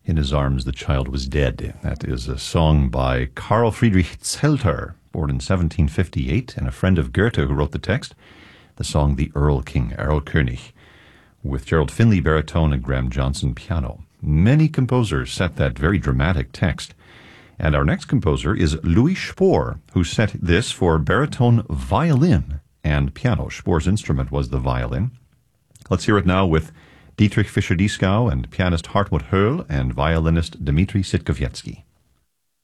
In his arms the child was dead. That is a song by Carl Friedrich Zelter, born in 1758, and a friend of Goethe who wrote the text. The song The Erl King, Erlkönig, with Gerald Finley baritone and Graham Johnson piano. Many composers set that very dramatic text. And our next composer is Louis Spohr, who set this for baritone, violin, and piano. Spohr's instrument was the violin. Let's hear it now with Dietrich Fischer-Dieskau and pianist Hartmut Höll and violinist Dmitri Sitkowiecki.